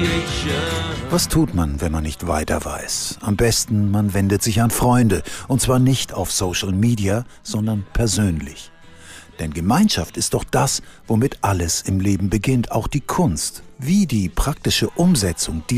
Was tut man, wenn man nicht weiter weiß? Am besten, man wendet sich an Freunde. Und zwar nicht auf Social Media, sondern persönlich. Denn Gemeinschaft ist doch das, womit alles im Leben beginnt, auch die Kunst. Wie die praktische Umsetzung dieser